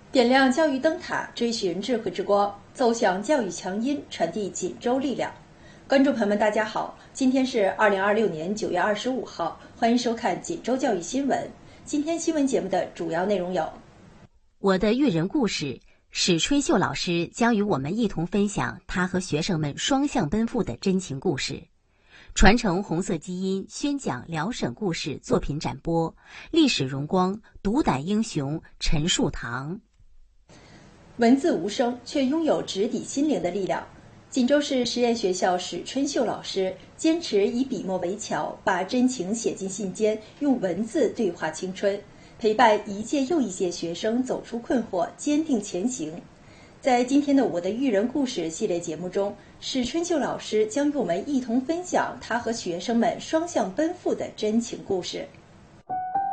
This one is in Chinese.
点亮教育灯塔，追寻智慧之光，奏响教育强音，传递锦州力量。观众朋友们，大家好，今天是2026年9月25号，欢迎收看锦州教育新闻。今天新闻节目的主要内容有： 我的育人故事，史春秀老师将与我们一同分享他和学生们双向奔赴的真情故事；传承红色基因，宣讲辽沈故事作品展播；历史荣光，独胆英雄陈树堂。 文字无声，却拥有直抵心灵的力量。锦州市实验学校史春秀老师坚持以笔墨为桥，把真情写进信笺，用文字对话青春，陪伴一届又一届学生走出困惑，坚定前行。在今天的我的育人故事系列节目中，史春秀老师将与我们一同分享他和学生们双向奔赴的真情故事。